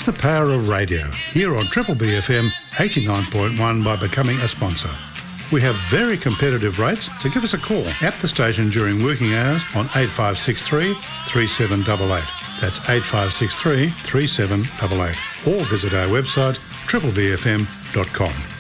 the power of radio here on Triple BFM 89.1 by becoming a sponsor. We have very competitive rates, so give us a call at the station during working hours on 8563 3788. That's 8563 3788. Or visit our website triplebfm.com.